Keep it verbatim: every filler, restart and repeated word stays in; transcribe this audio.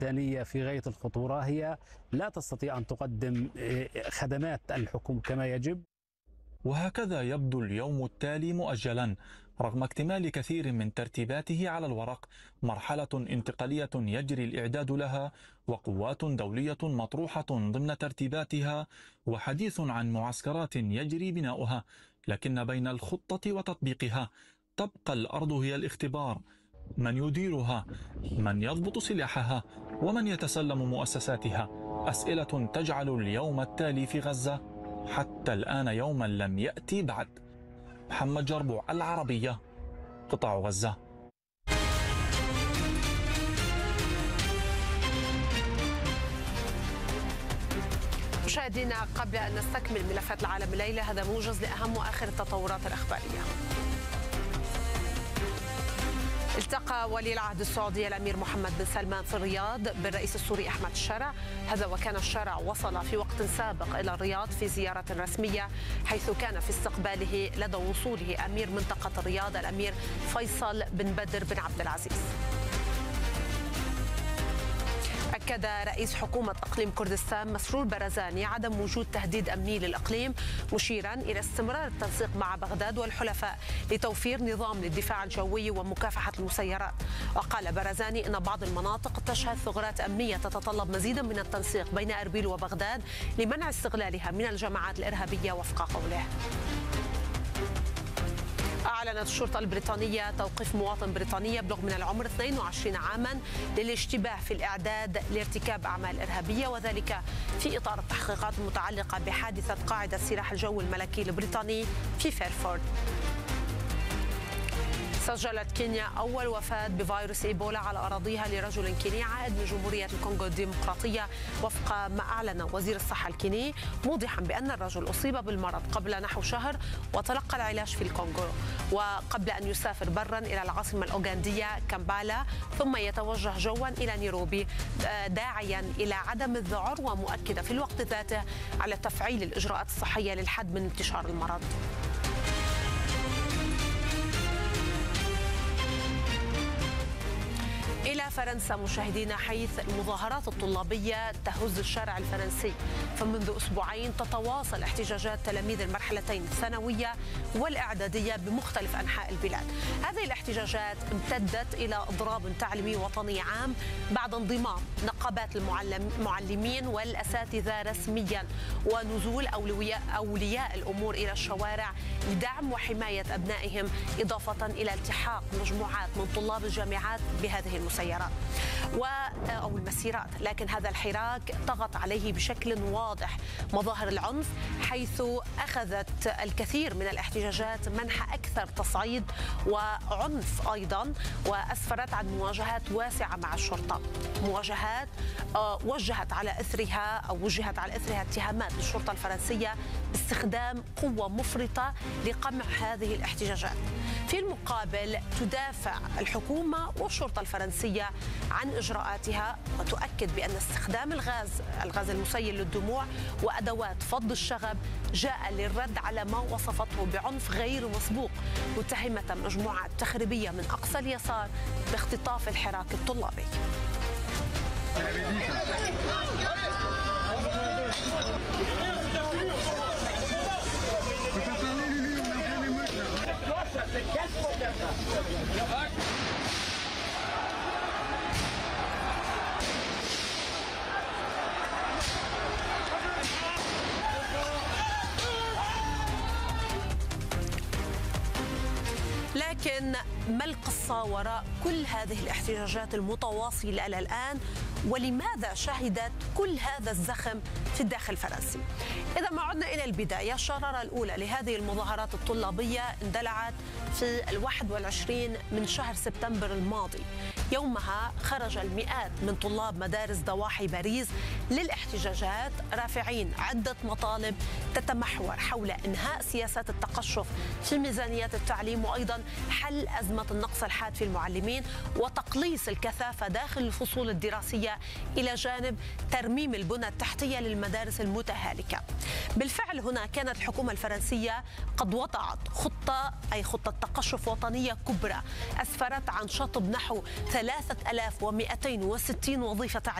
الثانية في غاية الخطورة، هي لا تستطيع أن تقدم خدمات الحكومة كما يجب. وهكذا يبدو اليوم التالي مؤجلا رغم اكتمال كثير من ترتيباته على الورق. مرحلة انتقالية يجري الإعداد لها، وقوات دولية مطروحة ضمن ترتيباتها، وحديث عن معسكرات يجري بناؤها. لكن بين الخطة وتطبيقها تبقى الأرض هي الاختبار. من يديرها؟ من يضبط سلاحها؟ ومن يتسلم مؤسساتها؟ أسئلة تجعل اليوم التالي في غزة حتى الآن يوما لم يأتي بعد. محمد جربوع، العربية، قطاع غزة. مشاهدينا، قبل أن نستكمل ملفات العالم الليلة، هذا موجز لأهم وآخر التطورات الأخبارية. التقى ولي العهد السعودي الأمير محمد بن سلمان في الرياض بالرئيس السوري أحمد الشارع. هذا وكان الشارع وصل في وقت سابق إلى الرياض في زيارة رسمية، حيث كان في استقباله لدى وصوله أمير منطقة الرياض الأمير فيصل بن بدر بن عبد العزيز. أكد رئيس حكومة إقليم كردستان مسرور بارزاني عدم وجود تهديد أمني للإقليم، مشيرا إلى استمرار التنسيق مع بغداد والحلفاء لتوفير نظام للدفاع الجوي ومكافحة المسيرات. وقال بارزاني إن بعض المناطق تشهد ثغرات أمنية تتطلب مزيدا من التنسيق بين أربيل وبغداد لمنع استغلالها من الجماعات الإرهابية وفق قوله. أعلنت الشرطة البريطانية توقيف مواطن بريطاني يبلغ من العمر اثنين وعشرين عاما للاشتباه في الإعداد لارتكاب أعمال إرهابية، وذلك في إطار التحقيقات المتعلقة بحادثة قاعدة سلاح الجو الملكي البريطاني في فيرفورد. سجلت كينيا أول وفاة بفيروس إيبولا على أراضيها لرجل كيني عائد من جمهورية الكونغو الديمقراطية، وفق ما أعلن وزير الصحة الكيني، موضحا بأن الرجل أصيب بالمرض قبل نحو شهر وتلقى العلاج في الكونغو، وقبل أن يسافر برا إلى العاصمة الأوغندية كامبالا ثم يتوجه جوا إلى نيروبي، داعيا إلى عدم الذعر ومؤكدا في الوقت ذاته على تفعيل الإجراءات الصحية للحد من انتشار المرض. إلى فرنسا مشاهدينا، حيث المظاهرات الطلابية تهز الشارع الفرنسي، فمنذ أسبوعين تتواصل احتجاجات تلاميذ المرحلتين الثانوية والإعدادية بمختلف أنحاء البلاد. هذه الاحتجاجات امتدت إلى إضراب تعليمي وطني عام بعد انضمام نقابات المعلمين والأساتذة رسميا، ونزول أولياء, أولياء الأمور إلى الشوارع لدعم وحماية أبنائهم، إضافة إلى التحاق مجموعات من طلاب الجامعات بهذه المسيرات و أو المسيرات. لكن هذا الحراك ضغط عليه بشكل واضح مظاهر العنف، حيث أخذت الكثير من الاحتجاجات منحى أكثر تصعيد وعنف أيضا، وأسفرت عن مواجهات واسعة مع الشرطة، مواجهات وجهت على إثرها أو وجهت على إثرها اتهامات للشرطة الفرنسية باستخدام قوة مفرطة لقمع هذه الاحتجاجات. في المقابل تدافع الحكومة والشرطة الفرنسية عن إجراءاتها، وتؤكد بأن استخدام الغاز الغاز المسيل للدموع وأدوات فض الشغب جاء للرد على ما وصفته بعنف غير مسبوق، متهمة مجموعات تخريبية من أقصى اليسار باختطاف الحراك الطلابي. لكن ما القصة وراء كل هذه الاحتجاجات المتواصلة إلى الآن؟ ولماذا شهدت كل هذا الزخم في الداخل الفرنسي؟ إذا ما عدنا إلى البداية، الشرارة الأولى لهذه المظاهرات الطلابية اندلعت في الواحد والعشرين من شهر سبتمبر الماضي. يومها خرج المئات من طلاب مدارس ضواحي باريس للاحتجاجات، رافعين عدة مطالب تتمحور حول إنهاء سياسات التقشف في ميزانيات التعليم، وأيضا حل أزمة النقص الحاد في المعلمين، وتقليص الكثافة داخل الفصول الدراسية، إلى جانب ترميم البنى التحتية للمدارس المتهالكة. بالفعل هنا كانت الحكومة الفرنسية قد وضعت خطة، أي خطة تقشف وطنية كبرى، أسفرت عن شطب نحو ثلاثة آلاف ومئتين وستين وظيفة